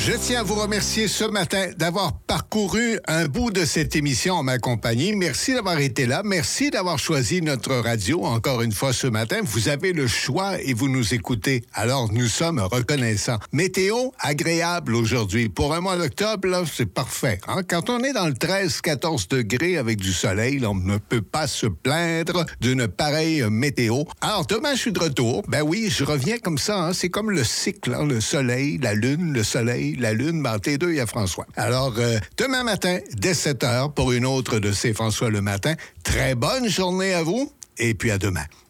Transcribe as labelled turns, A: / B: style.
A: Je tiens à vous remercier ce matin d'avoir parcouru un bout de cette émission en ma compagnie. Merci d'avoir été là. Merci d'avoir choisi notre radio encore une fois ce matin. Vous avez le choix et vous nous écoutez. Alors, nous sommes reconnaissants. Météo agréable aujourd'hui. Pour un mois d'octobre, là, c'est parfait. Hein? Quand on est dans le 13-14 degrés avec du soleil, là, on ne peut pas se plaindre d'une pareille météo. Alors, demain, je suis de retour. Ben oui, je reviens comme ça. Hein? C'est comme le cycle, hein? Le soleil, la lune, le soleil, la lune, entre les deux, il y a François. Alors, demain matin, dès 7 heures, pour une autre de C'est François le matin. Très bonne journée à vous, et puis à demain.